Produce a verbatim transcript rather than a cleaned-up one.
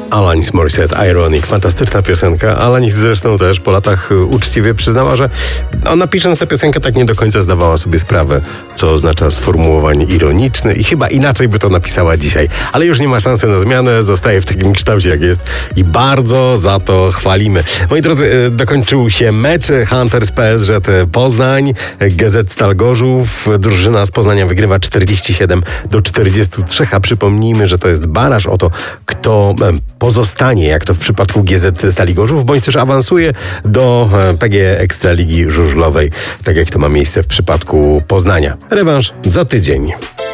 Alanis Morissette, Ironic. Fantastyczna piosenka. Alanis zresztą też po latach uczciwie przyznała, że ona pisząc tę piosenkę tak nie do końca zdawała sobie sprawę, co oznacza sformułowanie ironiczne i chyba inaczej by to napisała dzisiaj. Ale już nie ma szansy na zmianę, zostaje w takim kształcie jak jest i bardzo za to chwalimy. Moi drodzy, dokończył się mecz Hunters P S Z Poznań, G Z Stal Gorzów. Drużyna z Poznania wygrywa czterdzieści siedem do czterdziestu trzech, a przypomnijmy, że to jest baraż o to, kto pozostanie, jak to w przypadku G Z Stali Gorzów, bądź też awansuje do P G Ekstraligi Żużlowej, tak jak to ma miejsce w przypadku Poznania. Rewanż za tydzień.